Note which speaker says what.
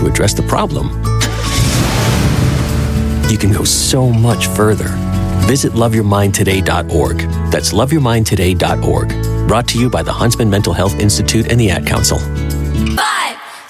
Speaker 1: to address the problem, you can go so much further. Visit loveyourmindtoday.org. That's loveyourmindtoday.org. Brought to you by the Huntsman Mental Health Institute and the Ad Council.
Speaker 2: Bye.